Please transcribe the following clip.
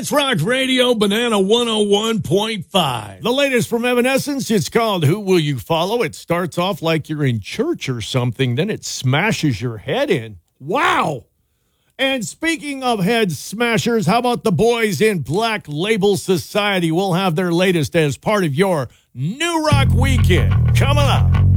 Let's Rock Radio, Banana 101.5. The latest from Evanescence, it's called Who Will You Follow? It starts off like you're in church or something, then it smashes your head in. Wow! And speaking of head smashers, how about the boys in Black Label Society? We'll have their latest as part of your New Rock Weekend. Coming up.